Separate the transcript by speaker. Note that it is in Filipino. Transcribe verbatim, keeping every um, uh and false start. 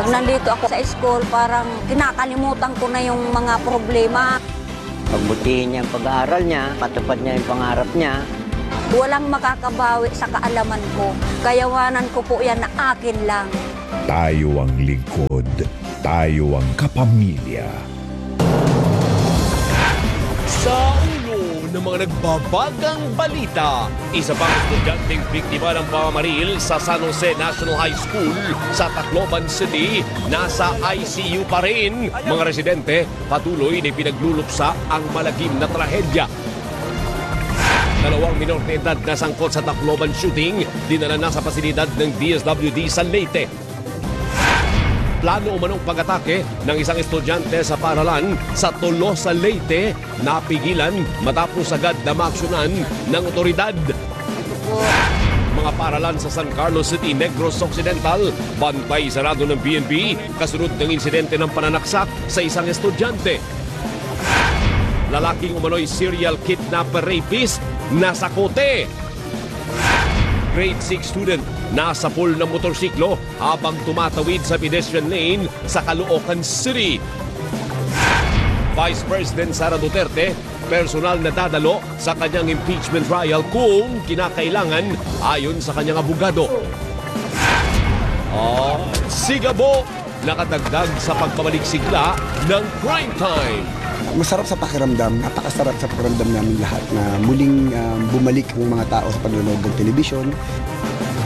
Speaker 1: Pag nandito ako sa school, parang kinakalimutan ko na yung mga problema.
Speaker 2: Pagbutihin niya ang pag-aaral niya, patupad niya yung pangarap niya.
Speaker 1: Walang makakabawi sa kaalaman ko. Kayawanan ko po yan na akin lang.
Speaker 3: Tayo ang lingkod, tayo ang kapamilya.
Speaker 4: Sa ulo ng mga nagbabagang balita, isa pang estudyanteng biktima ng pamamaril sa San Jose National High School sa Tacloban City, nasa I C U pa rin. Mga residente, patuloy na pinagluluksa ang malagim na trahedya. Dalawang minor na edad na sangkot sa Tacloban shooting, dinala na sa pasilidad ng D S W D sa Leyte. Plano umanong pag-atake ng isang estudyante sa paaralan sa Tolosa, Leyte, napigilan matapos agad na maaksyonan ng otoridad. Mga paaralan sa San Carlos City, Negros Occidental, bantay sarado ng B N B kasunod ng insidente ng pananaksak sa isang estudyante. Lalaking umano'y serial kidnapper rapist nasa kote. Grade six student nasa pool ng motorsiklo habang tumatawid sa pedestrian lane sa Caloocan City. Vice President Sara Duterte, personal na dadalo sa kanyang impeachment trial kung kinakailangan ayon sa kanyang abogado. Oh, sigabo, nakadagdag sa pagbabalik sigla ng prime time.
Speaker 5: Masarap sa pakiramdam, napakasarap sa pakiramdam namin lahat na muling um, bumalik ang mga tao sa panonood ng telebisyon.